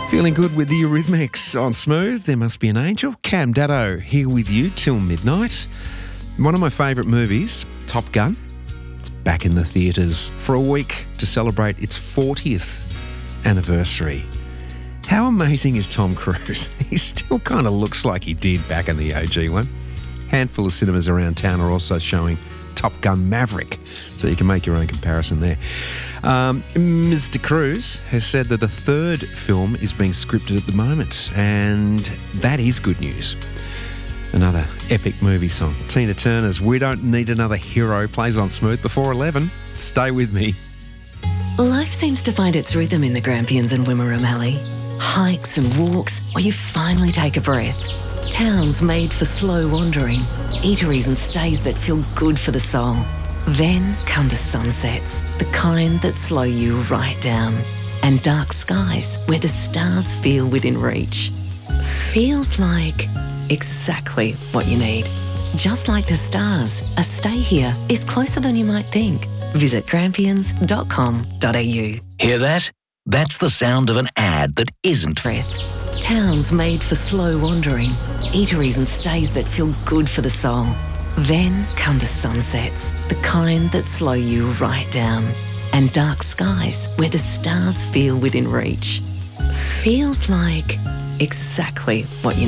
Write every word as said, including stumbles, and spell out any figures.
Feeling good with the Eurythmics on Smooth. There must be an angel. Cam Daddo here with you till midnight. One of my favourite movies, Top Gun. It's back in the theatres for a week to celebrate its fortieth anniversary. How amazing is Tom Cruise? He still kind of looks like he did back in the O G one. Handful of cinemas around town are also showing Top Gun Maverick, so you can make your own comparison there. Um, Mister Cruise has said that the third film is being scripted at the moment, and that is good news. Another epic movie song. Tina Turner's We Don't Need Another Hero plays on Smooth before eleven. Stay with me. Life seems to find its rhythm in the Grampians and Wimmera Mallee. Hikes and walks where you finally take a breath. Towns made for slow wandering. Eateries and stays that feel good for the soul. Then come the sunsets, the kind that slow you right down. And dark skies where the stars feel within reach. Feels like exactly what you need. Just like the stars, a stay here is closer than you might think. Visit grampians dot com dot a u. Hear that? That's the sound of an ad that isn't. Breath. Towns made for slow wandering. Eateries and stays that feel good for the soul. Then come the sunsets, the kind that slow you right down. And dark skies where the stars feel within reach. Feels like exactly what you